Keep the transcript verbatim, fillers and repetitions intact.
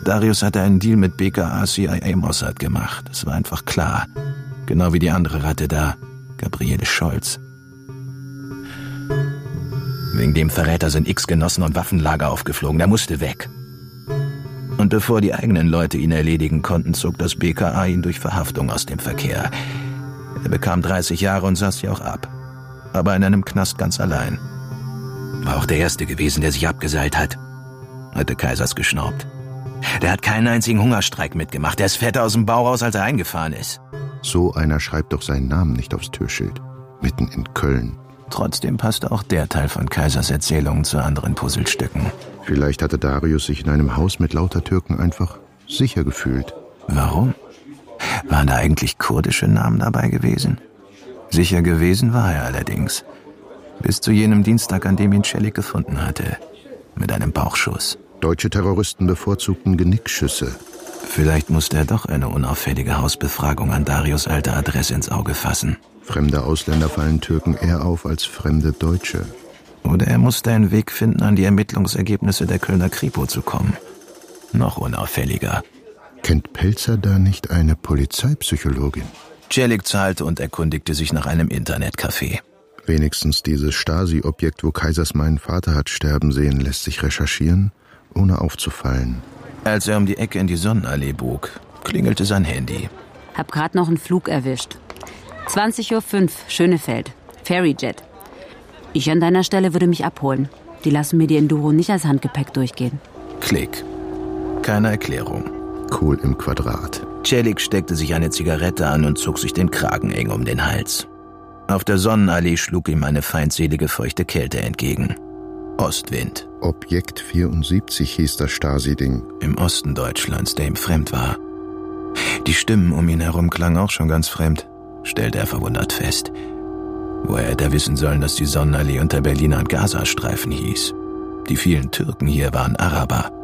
Darius hatte einen Deal mit B K A, C I A, Mossad gemacht. Es war einfach klar. Genau wie die andere Ratte da, Gabriele Scholz. Wegen dem Verräter sind x Genossen und Waffenlager aufgeflogen. Er musste weg. Und bevor die eigenen Leute ihn erledigen konnten, zog das B K A ihn durch Verhaftung aus dem Verkehr. Er bekam dreißig Jahre und saß sie auch ab. Aber in einem Knast ganz allein. War auch der Erste gewesen, der sich abgeseilt hat, hatte Kaisers geschnaubt. Der hat keinen einzigen Hungerstreik mitgemacht. Der ist fetter aus dem Bau raus, als er eingefahren ist. So einer schreibt doch seinen Namen nicht aufs Türschild. Mitten in Köln. Trotzdem passte auch der Teil von Kaisers Erzählungen zu anderen Puzzlestücken. Vielleicht hatte Darius sich in einem Haus mit lauter Türken einfach sicher gefühlt. Warum? Waren da eigentlich kurdische Namen dabei gewesen? Sicher gewesen war er allerdings. Bis zu jenem Dienstag, an dem ihn Celik gefunden hatte. Mit einem Bauchschuss. Deutsche Terroristen bevorzugten Genickschüsse. Vielleicht musste er doch eine unauffällige Hausbefragung an Darius' alter Adresse ins Auge fassen. Fremde Ausländer fallen Türken eher auf als fremde Deutsche. Oder er musste einen Weg finden, an die Ermittlungsergebnisse der Kölner Kripo zu kommen. Noch unauffälliger. Kennt Pelzer da nicht eine Polizeipsychologin? Celik zahlte und erkundigte sich nach einem Internetcafé. Wenigstens dieses Stasi-Objekt, wo Kaisers meinen Vater hat sterben sehen, lässt sich recherchieren, ohne aufzufallen. Als er um die Ecke in die Sonnenallee bog, klingelte sein Handy. Hab grad noch einen Flug erwischt. zwanzig Uhr fünf, Schönefeld. Ferryjet. Ich an deiner Stelle würde mich abholen. Die lassen mir die Enduro nicht als Handgepäck durchgehen. Klick. Keine Erklärung. Kohl im Quadrat. Celik steckte sich eine Zigarette an und zog sich den Kragen eng um den Hals. Auf der Sonnenallee schlug ihm eine feindselige, feuchte Kälte entgegen. Ostwind. Objekt vierundsiebzig hieß das Stasi-Ding. Im Osten Deutschlands, der ihm fremd war. Die Stimmen um ihn herum klangen auch schon ganz fremd, stellte er verwundert fest. Woher hätte er wissen sollen, dass die Sonnenallee unter Berliner und Gazastreifen hieß? Die vielen Türken hier waren Araber.